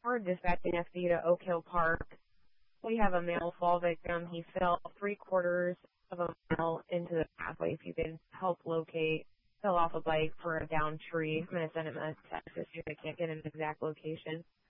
We're dispatching FD to Oak Hill Park. We have a male fall victim. He fell 3/4 of a mile into the pathway. If you could help locate, fell off a bike for a downed tree. I'm going to send him a text if I can't get an exact location.